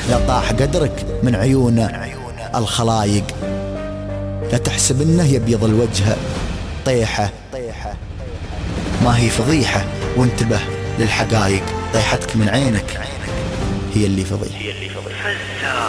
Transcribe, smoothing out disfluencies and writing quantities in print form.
لا طاح قدرك من عيون الخلايق، لا تحسب انه يبيض الوجه طيحة، ما هي فضيحة، وانتبه للحقايق، طيحتك من عينك هي اللي فضيحة.